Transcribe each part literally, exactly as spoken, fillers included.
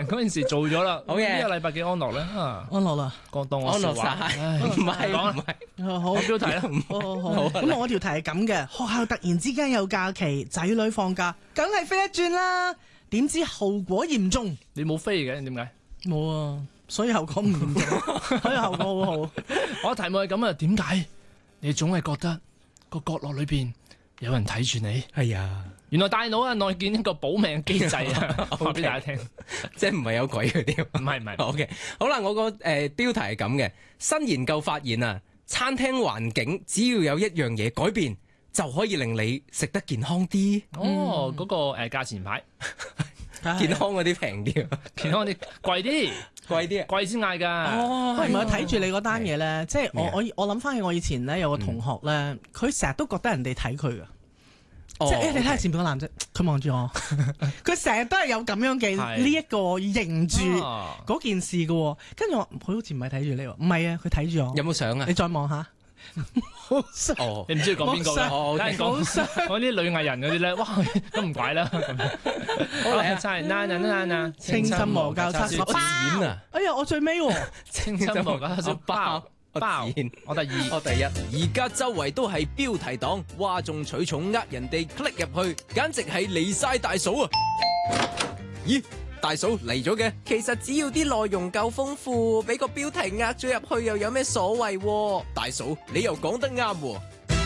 嗰件事做咗啦。 好嘅， 呢個禮拜幾安樂咧？啊， 安樂啦， 講當我安樂笑話。 晒， 唉唔係講唔係， 好好我標題啦。 好好好。咁我條題係咁嘅，學校突然之間有假期，仔女放假，梗係飛一轉啦。點知後果嚴重？ 你冇飛嘅點解？ 冇啊，所以後果唔嚴重，所以後果好好。 我題目係咁啊，點解你總係覺得個角落裏邊有人睇住你？ 係啊， 原來大腦啊內建一個保命機制啊，話俾大家聽。 即係唔係有鬼嗰啲？ 唔係唔係。 OK， 好啦，我個誒、呃、標題係咁嘅，新研究發現啊，餐廳環境只要有一樣嘢改變，就可以令你食得健康啲。 哦，嗰、個誒價錢牌， 健康嗰啲平啲， 健康啲貴啲， 貴啲啊！ 貴先嗌㗎。 哦喂，唔係睇住你嗰單嘢咧，即係我咩啊我我諗翻起我以前咧有個同學咧，佢成日都覺得人哋睇佢噶， 哦即係誒你睇下前面個男仔，佢望住我，佢成日都係有咁樣嘅係呢一個認住啊嗰件事噶喎，跟住我佢好似唔係睇住你喎，唔係啊，佢睇住我， 有冇相啊你？再望下，好衰哦， 你唔知佢講邊個嘅？ 哦梗係講講啲女藝人嗰啲咧，哇，咁唔怪啦。咁好啦，真係嗱嗱嗱嗱， 清心魔教叉燒我剪啊！ 哎呀，我最尾喎， 清心魔教叉燒包我包剪， 我第二。 我第一。 而家周圍都係標題黨，嘩眾取寵，呃人哋 click 入去，簡直係離晒大嫂啊！咦，大嫂嚟咗嘅？其實只要啲內容夠豐富，俾個標題呃咗入去，又有咩所謂喎？大嫂，你又講得啱喎。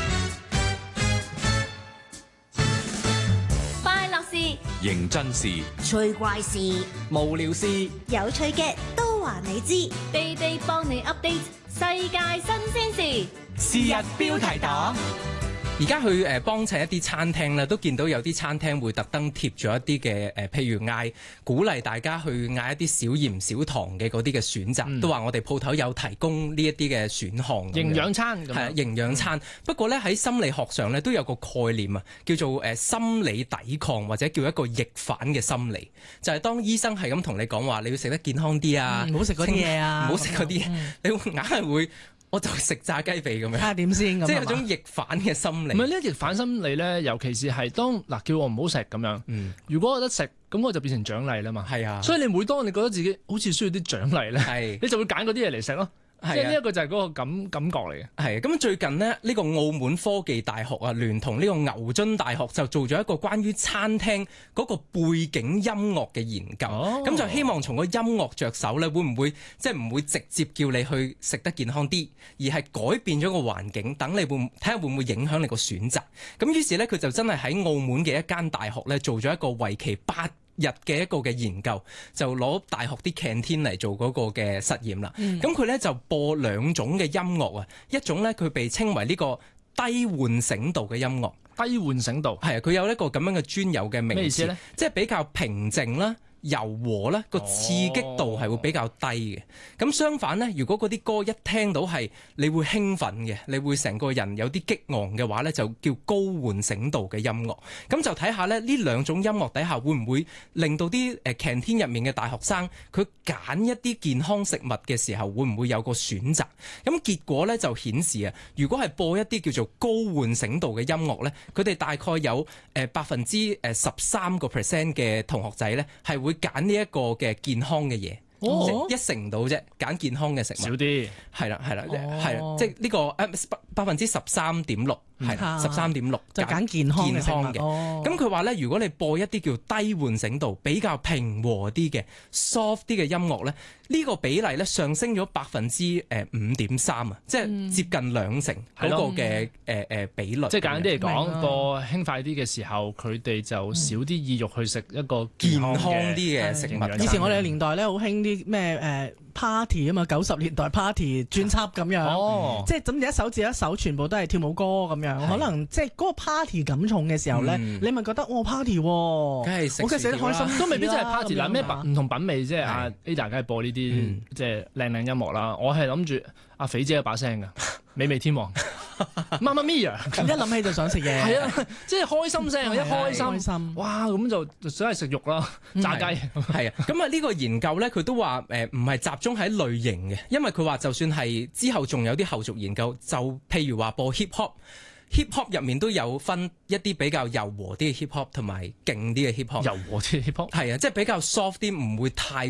快樂事、 認真事， 趣怪事、 無聊事， 有趣嘅都話你知，地地幫你 update 世界新鮮事。 是日標題黨。 而家去誒幫襯一啲餐廳咧，都見到有啲餐廳會特登貼咗一啲嘅誒，譬如嗌鼓勵大家去嗌一啲少鹽少糖嘅嗰啲嘅選擇， 嗯都話我哋鋪頭有提供呢一啲嘅選項。 營養餐咁係啊樣。 營養餐。不過咧喺心理學上咧都有個概念啊，叫做誒心理抵抗或者叫一個逆反嘅心理，就係、當醫生係咁同你講話，你要食得健康啲啊， 唔好食嗰啲嘢啊， 唔好食嗰啲嘢， 嗯你會硬係會我就食炸雞髀咁樣， 睇下點先咁， 即係有種逆反嘅心理。 唔係呢逆反心理咧，尤其是係當嗱叫我唔好食咁樣。 嗯， 如果我得食，咁我就變成獎勵啦嘛。 係啊， 所以你每當你覺得自己好似需要啲獎勵咧， 係你就會揀嗰啲嘢嚟食咯。即係呢一個就係嗰個感感覺嚟嘅。 係咁最近呢，呢、呢個澳門科技大學啊，聯同呢個牛津大學就做咗一個關於餐廳嗰個背景音樂嘅研究。咁、 哦、 就希望從個音樂着手咧，會唔會即係唔會直接叫你去食得健康啲，而係改變咗個環境，等你會睇下會唔會影響你個選擇。咁於是咧，佢就真係喺澳門嘅一間大學咧，做咗一個為期八日嘅一個嘅研究，就攞大學啲 canteen 嚟做嗰個嘅實驗啦。咁佢咧就播兩種嘅音樂啊，一種咧佢被稱為呢個低喚醒度嘅音樂， 低喚醒度係啊，佢有一個咁樣嘅專有嘅名詞， 咩意思咧？ 即係比較平靜啦。柔和啦，個刺激度係會比較低嘅。咁、哦、相反呢，如果嗰啲歌一聽到係你會興奮嘅，你會成個人有啲激昂嘅話呢，就叫高喚醒度嘅音樂。咁就睇下咧，呢兩種音樂底下會唔會令到啲誒 canteen 入面嘅大學生佢揀一啲健康食物嘅時候，會唔會有個選擇？咁結果呢就顯示啊，如果係播一啲叫做高喚醒度嘅音樂呢，佢哋大概有誒百分之誒十三個 percent 嘅同學仔呢係會揀呢一個嘅健康嘅嘢， 哦即一成到啫，揀健康嘅食物少啲。 係啦係啦哦係啦，即係呢個誒百分之十三點六係十三點六就揀健康嘅食物嘅。 哦咁佢話咧，如果你播一啲叫低喚醒度、比較平和啲嘅 soft 啲嘅音樂咧，呢個比例咧上升咗百分之誒五點三啊，即係接近兩成嗰個嘅誒誒比率。 即係簡單啲嚟明啊講，播輕快啲嘅時候，佢哋就少啲意欲去食一個健康嘅啲嘅食物。 以前我哋嘅年代咧，好興啲咩誒 party 啊嘛，九十年代 party 專輯咁樣， 哦， 即係咁一首接一首，全部都係跳舞歌咁樣。可能即係嗰個 party 感重嘅時候咧， 嗯你咪覺得哦 party 喎， 梗係食我梗係食得開心， 都未必真係 party 啦，咩咁樣品唔同品味，即係係阿 Ada 梗係播呢啲嗯即係靚靚音樂啦。我係諗住阿肥姐有把聲㗎，美味天王，Mamma Mia， 一諗起就想食嘢， 係啊，即係開心聲，一開開心， 心， 哇咁就就想係食肉啦，炸雞。 係啊，咁啊呢個研究咧，佢都話誒唔係集中喺類型嘅，因為佢話就算係之後仲有啲後續研究，就譬如話播 hip hop。hip hop 入面都有分一啲比較柔和啲嘅 hip hop 同埋勁啲嘅 hip hop， 柔和啲 hip hop。 係啊，即係比較 soft 啲，唔會太